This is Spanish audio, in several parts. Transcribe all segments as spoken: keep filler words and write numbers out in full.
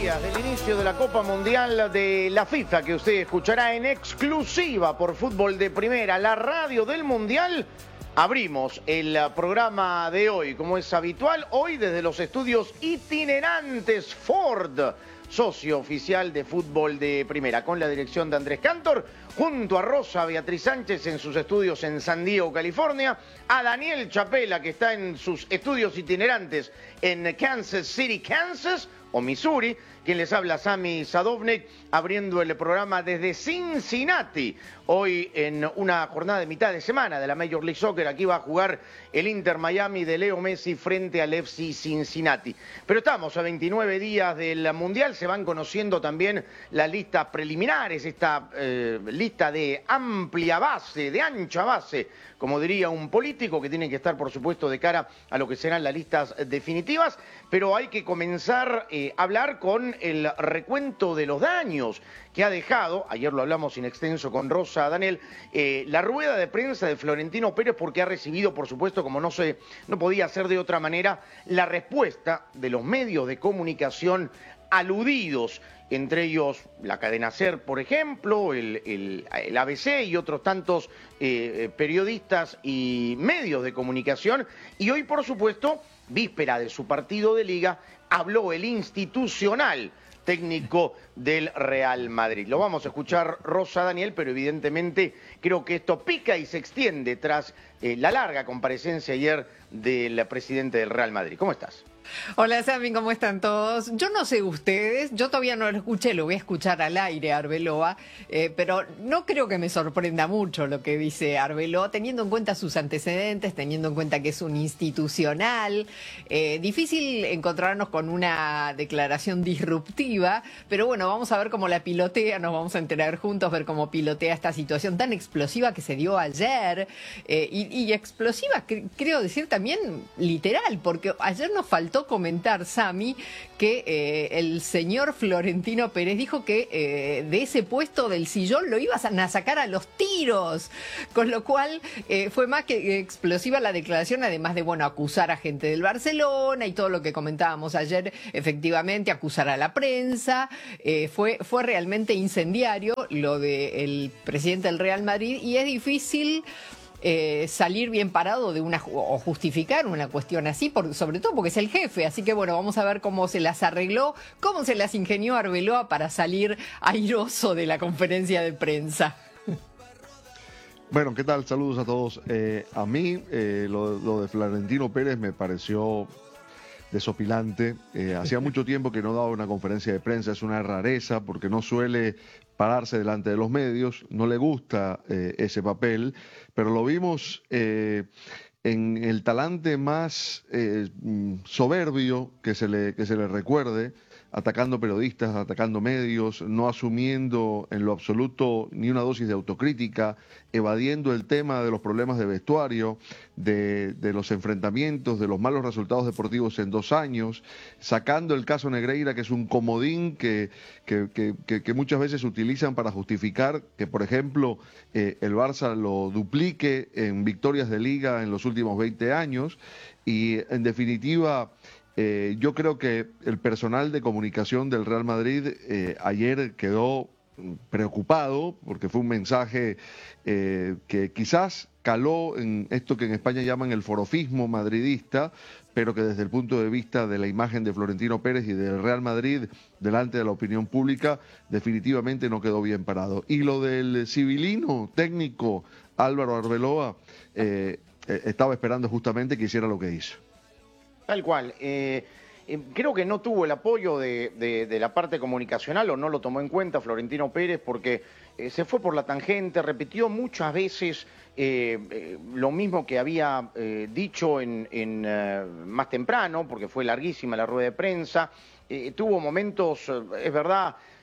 días del inicio de la Copa Mundial de la FIFA, que usted escuchará en exclusiva por Fútbol de Primera, la radio del Mundial. Abrimos el programa de hoy, como es habitual, hoy desde los estudios itinerantes Ford, socio oficial de Fútbol de Primera, con la dirección de Andrés Cantor, junto a Rosa Beatriz Sánchez en sus estudios en San Diego, California, a Daniel Chapela, que está en sus estudios itinerantes en Kansas City, Kansas, o Missouri, quien les habla, Sami Sadovnik, abriendo el programa desde Cincinnati. Hoy en una jornada de mitad de semana de la Major League Soccer, aquí va a jugar el Inter Miami de Leo Messi frente al F C Cincinnati. Pero estamos a veintinueve días del Mundial, se van conociendo también las listas preliminares, esta eh, lista de amplia base, de ancha base, como diría un político, que tiene que estar, por supuesto, de cara a lo que serán las listas definitivas, pero hay que comenzar eh, a hablar con el recuento de los daños que ha dejado, ayer lo hablamos in extenso con Rosa Daniel, eh, la rueda de prensa de Florentino Pérez, porque ha recibido, por supuesto, como no se, no podía ser de otra manera, la respuesta de los medios de comunicación aludidos, entre ellos la cadena SER, por ejemplo, el, el, el A B C y otros tantos eh, periodistas y medios de comunicación. Y hoy, por supuesto, víspera de su partido de liga, habló el institucional técnico del Real Madrid. Lo vamos a escuchar, Rosa Daniel, pero evidentemente creo que esto pica y se extiende tras eh, la larga comparecencia ayer del presidente del Real Madrid. ¿Cómo estás? Hola, Sami, ¿cómo están todos? Yo no sé ustedes, yo todavía no lo escuché, lo voy a escuchar al aire, Arbeloa, eh, pero no creo que me sorprenda mucho lo que dice Arbeloa, teniendo en cuenta sus antecedentes, teniendo en cuenta que es un institucional. Eh, difícil encontrarnos con una declaración disruptiva, pero bueno, vamos a ver cómo la pilotea, nos vamos a enterar juntos, ver cómo pilotea esta situación tan explosiva que se dio ayer, eh, y, y explosiva, que, creo decir también literal, porque ayer nos faltó comentar, Sami, que eh, el señor Florentino Pérez dijo que eh, de ese puesto del sillón lo iban a sacar a los tiros, con lo cual eh, fue más que explosiva la declaración, además de, bueno, acusar a gente del Barcelona y todo lo que comentábamos ayer, efectivamente, acusar a la prensa, eh, fue, fue realmente incendiario lo del presidente del Real Madrid, y es difícil Eh, salir bien parado de una o justificar una cuestión así, por, sobre todo porque es el jefe. Así que bueno, vamos a ver cómo se las arregló, cómo se las ingenió Arbeloa para salir airoso de la conferencia de prensa. Bueno, ¿qué tal? Saludos a todos. Eh, a mí eh, lo, lo de Florentino Pérez me pareció desopilante. Eh, hacía mucho tiempo que no daba una conferencia de prensa, es una rareza porque no suele pararse delante de los medios, no le gusta eh, ese papel, pero lo vimos eh, en el talante más eh, soberbio que se le, que se le recuerde, atacando periodistas, atacando medios, no asumiendo en lo absoluto ni una dosis de autocrítica, evadiendo el tema de los problemas de vestuario, de, de los enfrentamientos, de los malos resultados deportivos en dos años, sacando el caso Negreira, que es un comodín que, que, que, que, que muchas veces utilizan para justificar que, por ejemplo, eh, el Barça lo duplique en victorias de liga en los últimos veinte años, y en definitiva Eh, yo creo que el personal de comunicación del Real Madrid eh, ayer quedó preocupado porque fue un mensaje eh, que quizás caló en esto que en España llaman el forofismo madridista, pero que desde el punto de vista de la imagen de Florentino Pérez y del Real Madrid delante de la opinión pública definitivamente no quedó bien parado. Y lo del civilino técnico Álvaro Arbeloa, eh, eh, estaba esperando justamente que hiciera lo que hizo. Tal cual. Eh, eh, creo que no tuvo el apoyo de, de, de la parte comunicacional, o no lo tomó en cuenta Florentino Pérez, porque eh, se fue por la tangente, repitió muchas veces eh, eh, lo mismo que había eh, dicho en, en, eh, más temprano, porque fue larguísima la rueda de prensa. Eh, tuvo momentos, eh, es verdad,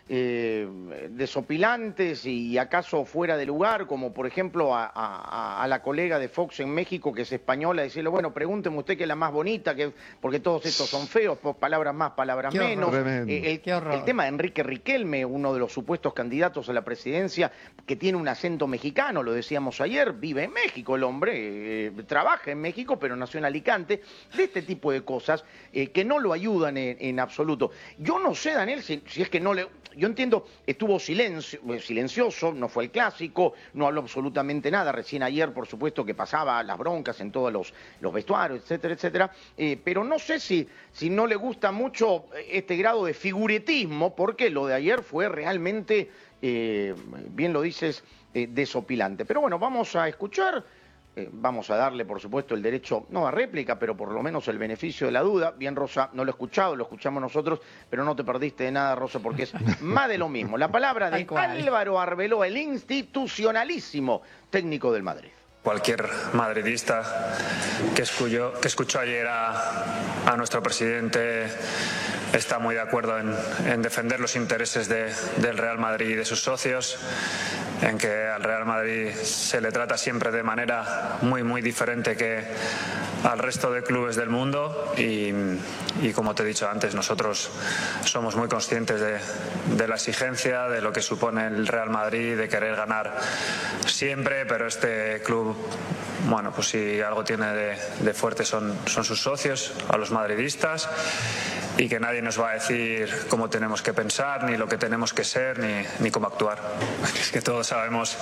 eh, desopilantes y acaso fuera de lugar, como por ejemplo a, a, a la colega de Fox en México, que es española, decirle, bueno, pregúnteme usted que es la más bonita, que porque todos estos son feos, pues, palabras más, palabras Qué menos. Eh, el, Qué horror. el tema de Enrique Riquelme, uno de los supuestos candidatos a la presidencia, que tiene un acento mexicano, lo decíamos ayer, vive en México el hombre, eh, trabaja en México, pero nació en Alicante, de este tipo de cosas eh, que no lo ayudan en, en absoluto. Yo no sé, Daniel, si, si es que no le... Yo entiendo, estuvo silencio, silencioso, no fue el clásico, no habló absolutamente nada. Recién ayer, por supuesto, que pasaba las broncas en todos los, los vestuarios, etcétera, etcétera. Eh, pero no sé si, si no le gusta mucho este grado de figuretismo, porque lo de ayer fue realmente, eh, bien lo dices, eh, desopilante. Pero bueno, vamos a escuchar. Eh, vamos a darle, por supuesto, el derecho, no a réplica, pero por lo menos el beneficio de la duda. Bien, Rosa, no lo he escuchado, lo escuchamos nosotros, pero no te perdiste de nada, Rosa, porque es más de lo mismo. La palabra de Álvaro Arbeloa, el institucionalísimo técnico del Madrid. Cualquier madridista que escuchó, que escuchó ayer a, a nuestro presidente está muy de acuerdo en, en defender los intereses de, del Real Madrid y de sus socios, en que al Real Madrid se le trata siempre de manera muy, muy diferente que al resto de clubes del mundo y, y como te he dicho antes, nosotros somos muy conscientes de, de la exigencia, de lo que supone el Real Madrid, de querer ganar siempre, pero este club, bueno, pues si algo tiene de, de fuerte son, son sus socios, a los madridistas, y que nadie nos va a decir cómo tenemos que pensar, ni lo que tenemos que ser, ni, ni cómo actuar. Es que todos sabemos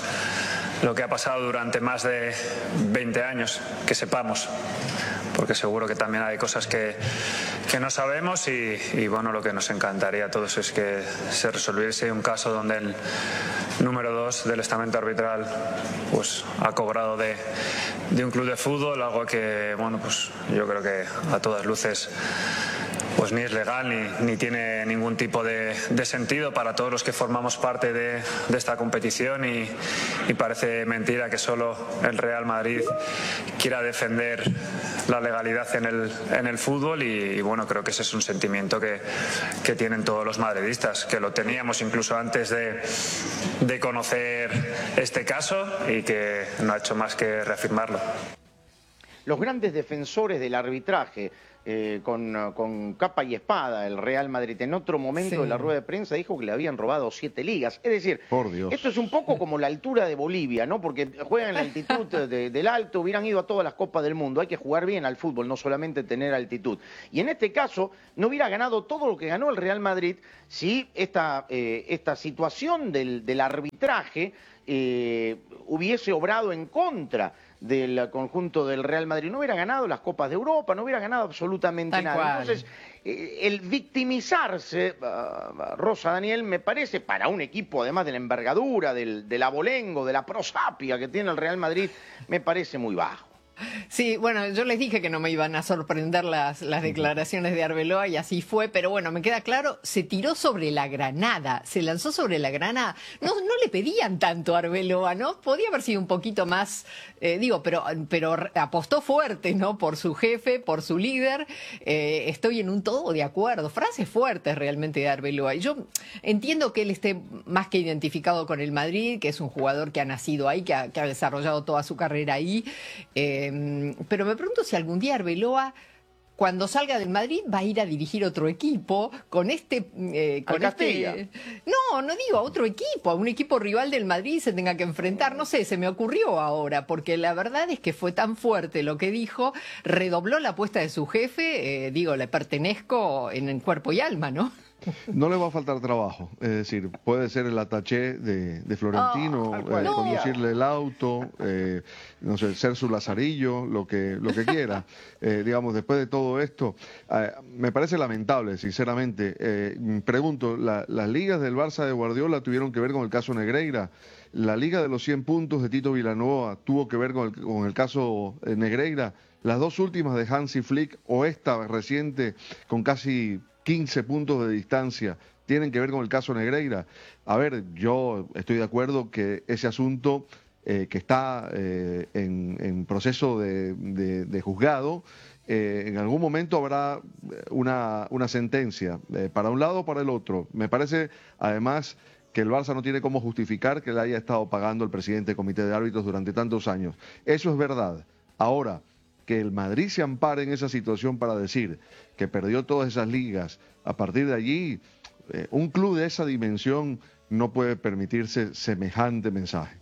lo que ha pasado durante más de veinte años, que sepamos, porque seguro que también hay cosas que, que no sabemos y, y bueno, lo que nos encantaría a todos es que se resolviese un caso donde el número dos del estamento arbitral pues ha cobrado de, de un club de fútbol, algo que, bueno, pues yo creo que a todas luces pues ni es legal ni, ni tiene ningún tipo de, de sentido para todos los que formamos parte de, de esta competición y, y parece mentira que solo el Real Madrid quiera defender la legalidad en el, en el fútbol y, y bueno, creo que ese es un sentimiento que, que tienen todos los madridistas, que lo teníamos incluso antes de, de conocer este caso y que no ha hecho más que reafirmarlo. Los grandes defensores del arbitraje, eh, con, con capa y espada, el Real Madrid, en otro momento sí. de la rueda de prensa dijo que le habían robado siete ligas. Es decir, Por Dios. esto es un poco como la altura de Bolivia, ¿no? Porque juegan en la altitud de, del alto, hubieran ido a todas las copas del mundo. Hay que jugar bien al fútbol, no solamente tener altitud. Y en este caso, no hubiera ganado todo lo que ganó el Real Madrid si esta, eh, esta situación del, del arbitraje eh, hubiese obrado en contra del conjunto del Real Madrid. No hubiera ganado las Copas de Europa, no hubiera ganado absolutamente Tal nada. cual. Entonces, eh, el victimizarse, uh, Rosa, Daniel, me parece, para un equipo, además de la envergadura, del, del abolengo, de la prosapia que tiene el Real Madrid, me parece muy bajo. Sí, bueno, yo les dije que no me iban a sorprender las, las declaraciones de Arbeloa y así fue, pero bueno, me queda claro, se tiró sobre la granada, se lanzó sobre la granada. No, no le pedían tanto a Arbeloa, ¿no? Podía haber sido un poquito más, eh, digo, pero, pero apostó fuerte, ¿no? Por su jefe, por su líder. Eh, estoy en un todo de acuerdo. Frases fuertes realmente de Arbeloa. Y yo entiendo que él esté más que identificado con el Madrid, que es un jugador que ha nacido ahí, que ha, que ha desarrollado toda su carrera ahí. Eh, Pero me pregunto si algún día Arbeloa, cuando salga del Madrid, va a ir a dirigir otro equipo con este... Eh, con este no, no digo a otro equipo, a un equipo rival del Madrid se tenga que enfrentar. No sé, se me ocurrió ahora, porque la verdad es que fue tan fuerte lo que dijo, redobló la apuesta de su jefe, eh, digo, le pertenezco en, en cuerpo y alma, ¿no? No le va a faltar trabajo, es decir, puede ser el ataché de, de Florentino, oh, eh, no. conducirle el auto, eh, no sé, ser su lazarillo, lo que, lo que quiera. Eh, digamos, después de todo esto, eh, me parece lamentable, sinceramente. Eh, pregunto, la, ¿las ligas del Barça de Guardiola tuvieron que ver con el caso Negreira? ¿La liga de los cien puntos de Tito Vilanova tuvo que ver con el, con el caso eh, Negreira? ¿Las dos últimas de Hansi Flick o esta reciente con casi quince puntos de distancia tienen que ver con el caso Negreira? A ver, yo estoy de acuerdo que ese asunto eh, que está eh, en, en proceso de, de, de juzgado eh, en algún momento habrá una, una sentencia, eh, para un lado o para el otro. Me parece, además, que el Barça no tiene cómo justificar que le haya estado pagando el presidente del comité de árbitros durante tantos años. Eso es verdad. Ahora, que el Madrid se ampare en esa situación para decir que perdió todas esas ligas, a partir de allí, eh, un club de esa dimensión no puede permitirse semejante mensaje.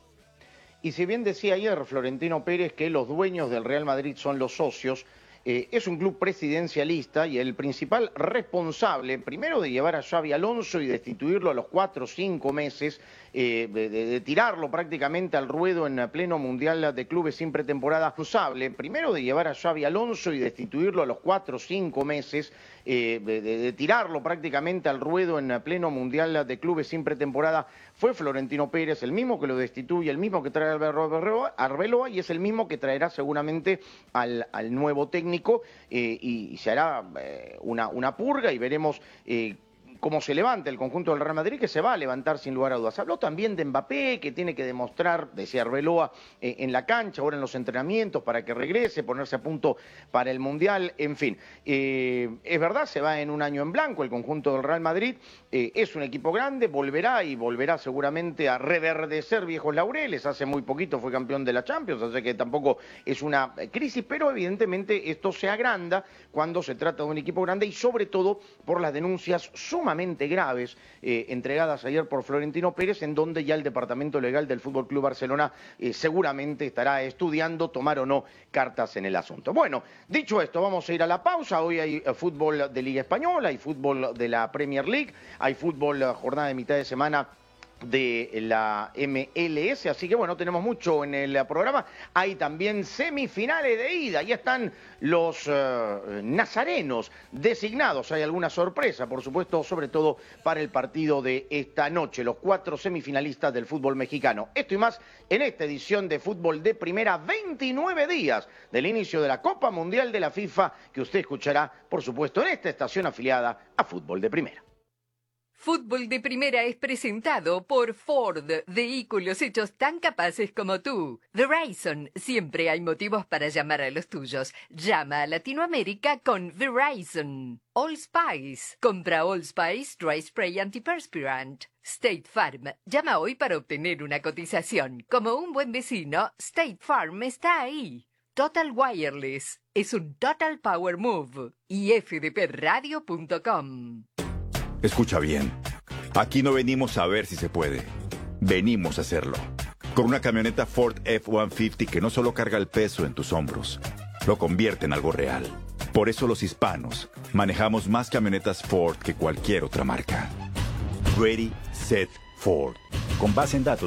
Y si bien decía ayer Florentino Pérez que los dueños del Real Madrid son los socios, eh, es un club presidencialista y el principal responsable, primero de llevar a Xabi Alonso y destituirlo a los cuatro o cinco meses, eh, de, de, de tirarlo prácticamente al ruedo en pleno Mundial de Clubes sin pretemporada, responsable, primero de llevar a Xabi Alonso y destituirlo a los cuatro o cinco meses, eh, de, de, de tirarlo prácticamente al ruedo en pleno Mundial de Clubes sin pretemporada, fue Florentino Pérez, el mismo que lo destituye, el mismo que trae a Arbeloa, Arbeloa y es el mismo que traerá seguramente al, al nuevo técnico, eh, y, y se hará eh, una, una purga y veremos eh, cómo se levanta el conjunto del Real Madrid, que se va a levantar sin lugar a dudas. Habló también de Mbappé, que tiene que demostrar, decía Arbeloa, eh, en la cancha, ahora en los entrenamientos, para que regrese, ponerse a punto para el Mundial, en fin. Eh, es verdad, se va en un año en blanco el conjunto del Real Madrid, eh, es un equipo grande, volverá y volverá seguramente a reverdecer viejos laureles. Hace muy poquito fue campeón de la Champions, así que tampoco es una crisis, pero evidentemente esto se agranda cuando se trata de un equipo grande y sobre todo por las denuncias sumamente graves eh, entregadas ayer por Florentino Pérez, en donde ya el Departamento Legal del Fútbol Club Barcelona eh, seguramente estará estudiando tomar o no cartas en el asunto. Bueno, dicho esto, vamos a ir a la pausa. Hoy hay eh, fútbol de Liga Española, hay fútbol de la Premier League, hay fútbol eh, jornada de mitad de semana de la M L S, así que bueno, tenemos mucho en el programa. Hay también semifinales de ida, ya están los uh, nazarenos designados, hay alguna sorpresa, por supuesto, sobre todo para el partido de esta noche, los cuatro semifinalistas del fútbol mexicano. Esto y más en esta edición de Fútbol de Primera, veintinueve días del inicio de la Copa Mundial de la FIFA, que usted escuchará, por supuesto, en esta estación afiliada a Fútbol de Primera. Fútbol de Primera es presentado por Ford, vehículos hechos tan capaces como tú. Verizon, siempre hay motivos para llamar a los tuyos. Llama a Latinoamérica con Verizon. All Spice, compra All Spice Dry Spray Antiperspirant. State Farm, llama hoy para obtener una cotización. Como un buen vecino, State Farm está ahí. Total Wireless, es un Total Power Move. Y f d p radio punto com. Escucha bien, aquí no venimos a ver si se puede, venimos a hacerlo. Con una camioneta Ford F ciento cincuenta que no solo carga el peso en tus hombros, lo convierte en algo real. Por eso los hispanos manejamos más camionetas Ford que cualquier otra marca. Ready, Set, Ford. Con base en datos